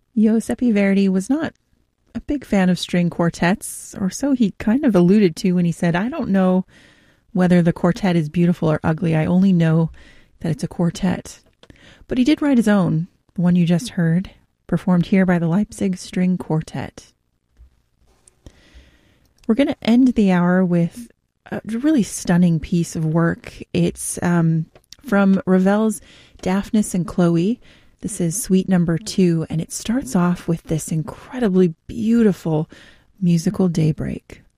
Giuseppe Verdi was not a big fan of string quartets, or so he kind of alluded to when he said, "I don't know whether the quartet is beautiful or ugly. I only know that it's a quartet." But he did write his own, the one you just heard, performed here by the Leipzig String Quartet. We're going to end the hour with a really stunning piece of work. It's from Ravel's Daphnis and Chloe. This is Suite Number 2, and it starts off with this incredibly beautiful musical daybreak.